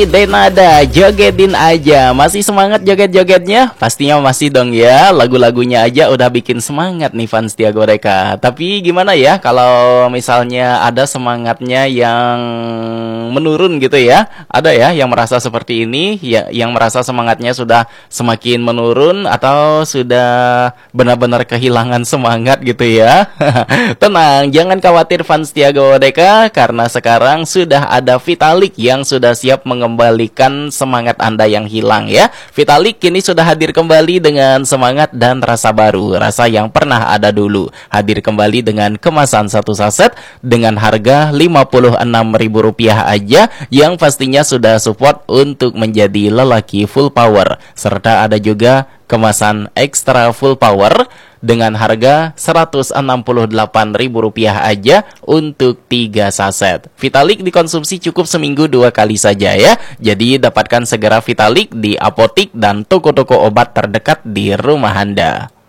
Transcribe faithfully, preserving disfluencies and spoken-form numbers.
Denada, jogetin aja. Masih semangat joget-jogetnya? Pastinya masih dong ya. Lagu-lagunya aja udah bikin semangat nih fans Tia Goreka. Tapi gimana ya kalau misalnya ada semangatnya yang menurun gitu ya? Ada ya yang merasa seperti ini, ya, yang merasa semangatnya sudah semakin menurun atau sudah benar-benar kehilangan semangat gitu ya. Tenang, jangan khawatir fans Tia Goreka, karena sekarang sudah ada Vitalik yang sudah siap mengembalikan semangat Anda yang hilang ya. Vitalik kini sudah hadir kembali dengan semangat dan rasa baru, rasa yang pernah ada dulu. Hadir kembali dengan kemasan satu saset dengan harga lima puluh enam ribu rupiah aja, yang pastinya sudah support untuk menjadi lelaki full power. Serta ada juga kemasan ekstra full power dengan harga seratus enam puluh delapan ribu rupiah aja untuk tiga saset. Vitalik dikonsumsi cukup seminggu dua kali saja ya. Jadi dapatkan segera Vitalik di apotik dan toko-toko obat terdekat di rumah Anda.